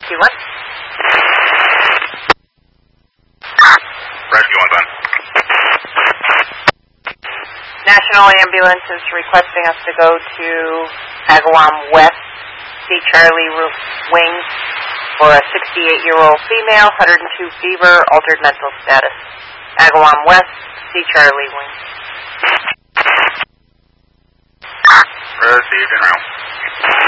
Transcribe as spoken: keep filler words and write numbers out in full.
Rescue one. Rescue one, done. National Ambulance is requesting us to go to Agawam West, C. Charlie Wing, for a sixty-eight-year-old female, one hundred two fever, altered mental status. Agawam West, C. Charlie Wing. Received and round.